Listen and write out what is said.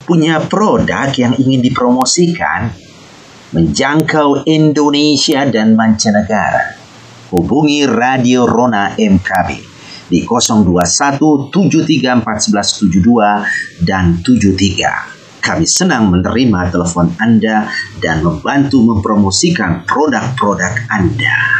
Punya produk yang ingin dipromosikan? Menjangkau Indonesia dan mancanegara? Hubungi Radio Rona MKB di 021 73 14 72 dan 73. Kami senang menerima telepon Anda dan membantu mempromosikan produk-produk Anda.